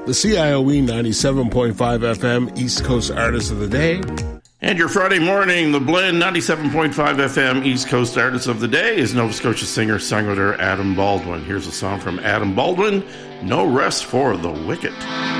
the CIOE 97.5 FM East Coast Artist of the Day. And your Friday morning, the Blend 97.5 FM East Coast Artist of the Day is Nova Scotia singer-songwriter Adam Baldwin. Here's a song from Adam Baldwin, No Rest for the Wicked.